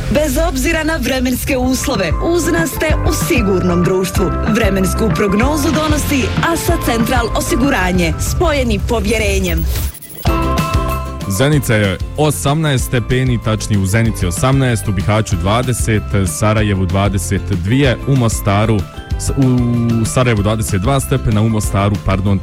Bez obzira na vremenske uslove, uz nas ste u sigurnom društvu. Vremensku prognozu donosi ASA Central osiguranje, spojeni povjerenjem. Zenica je 18 stepeni, tačnije u Zenici 18, u Bihaću 20, Sarajevu 22, u Sarajevu 22 stepena, u Mostaru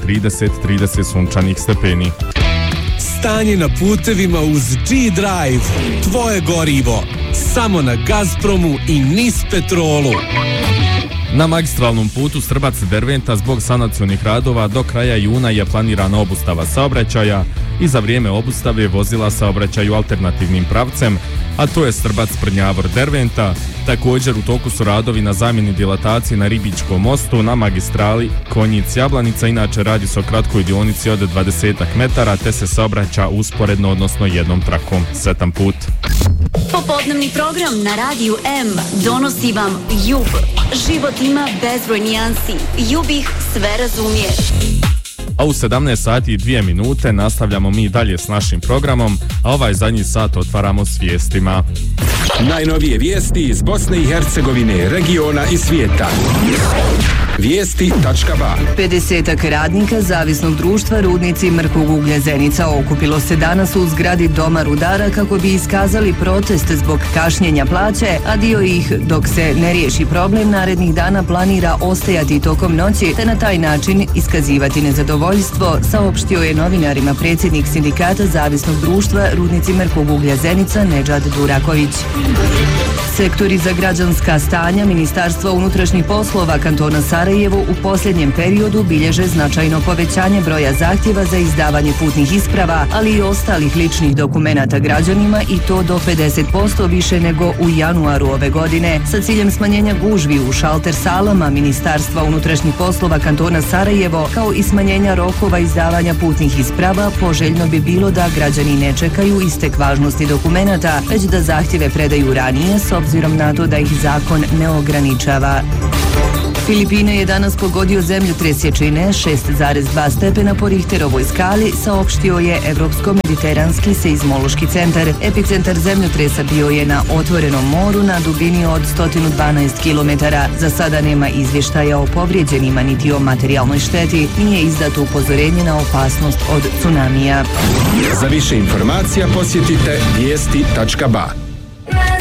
30 sunčanih stepeni. Stanje na putevima uz G-Drive, tvoje gorivo, samo na Gazpromu i NIS Petrolu. Na magistralnom putu Strbac-Derventa zbog sanacionih radova do kraja juna je planirana obustava saobraćaja i za vrijeme obustave vozila saobraćaju alternativnim pravcem, a to je Strbac-Prnjavor-Derventa. Također u toku su radovi na zamjeni dilatacije na Ribičkom mostu na magistrali Konjic-Jablanica, inače radi se o kratkoj dionici od 20 metara te se saobraća usporedno, odnosno jednom trakom. Sretan put. Popodnevni program na Radiju M donosi vam JUB. Život ima bezbroj nijansi. JUB ih sve razumije. A u 17 sati i 2 minute nastavljamo mi dalje s našim programom, a ovaj zadnji sat otvaramo s vijestima. Najnovije vijesti iz Bosne i Hercegovine, regiona i svijeta. Vijesti.ba 50 radnika Zavisnog društva Rudnici mrkog uglja Zenica okupilo se danas u zgradi Doma rudara kako bi iskazali protest zbog kašnjenja plaće, a dio ih, dok se ne riješi problem, narednih dana planira ostajati tokom noći te na taj način iskazivati nezadovoljstvo, saopštio je novinarima predsjednik sindikata Zavisnog društva Rudnici mrkog uglja Zenica Nedžad Duraković. Sektori za građanska stanja Ministarstva unutrašnjih poslova kantona Sarajevo u posljednjem periodu bilježe značajno povećanje broja zahtjeva za izdavanje putnih isprava, ali i ostalih ličnih dokumenata građanima, i to do 50% više nego u januaru ove godine. Sa ciljem smanjenja gužvi u šalter salama Ministarstva unutrašnjih poslova kantona Sarajevo, kao i smanjenja rokova izdavanja putnih isprava, poželjno bi bilo da građani ne čekaju istek važnosti dokumenata, već da zahtjeve predaju ranije, s obzirom na to da ih zakon ne ograničava. Filipine je danas pogodio zemljotres jačine 6,2 stepena po Richterovoj skali, saopštio je Evropsko-mediteranski seizmološki centar. Epicentar zemljotresa bio je na otvorenom moru na dubini od 112 km. Za sada nema izvještaja o povrijeđenima niti o materijalnoj šteti. Nije izdato upozorenje na opasnost od tsunamija. Za više informacija posjetite vijesti.ba.